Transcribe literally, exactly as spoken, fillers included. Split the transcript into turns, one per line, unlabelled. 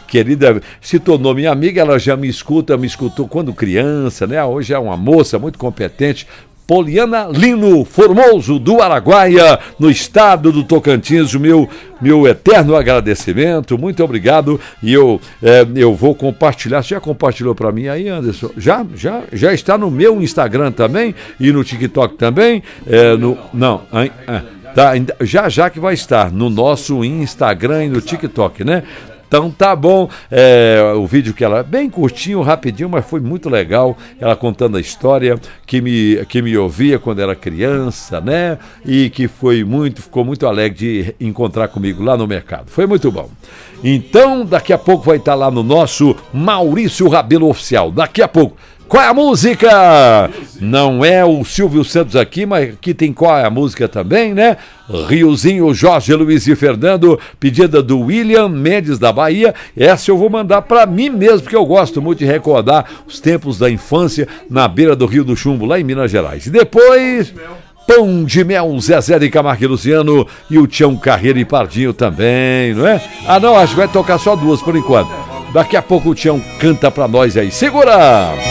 querida, se tornou minha amiga, ela já me escuta, me escutou quando criança, né? Hoje é uma moça muito competente. Poliana Lino Formoso, do Araguaia, no estado do Tocantins, o meu, meu eterno agradecimento, muito obrigado, e eu, é, eu vou compartilhar. Você já compartilhou para mim aí, Anderson? Já, já, já está no meu Instagram também, e no TikTok também, é, no, não, é, tá, já já que vai estar no nosso Instagram e no TikTok, né? Então tá bom, é, o vídeo que ela, bem curtinho, rapidinho, mas foi muito legal, ela contando a história que me, que me ouvia quando era criança, né, e que foi muito, ficou muito alegre de encontrar comigo lá no mercado, foi muito bom. Então daqui a pouco vai estar lá no nosso Maurício Rabelo Oficial, daqui a pouco. Qual é a música? Não é o Silvio Santos aqui, mas aqui tem qual é a música também, né? Riozinho, Jorge Luiz e Fernando, pedida do William Mendes da Bahia. Essa eu vou mandar pra mim mesmo, porque eu gosto muito de recordar os tempos da infância na beira do Rio do Chumbo, lá em Minas Gerais. E depois... Pão de Mel, Zezé de Camargo e Luciano, e o Tião Carreiro e Pardinho também, não é? Ah não, acho que vai tocar só duas por enquanto. Daqui a pouco o Tião canta pra nós aí. Segura!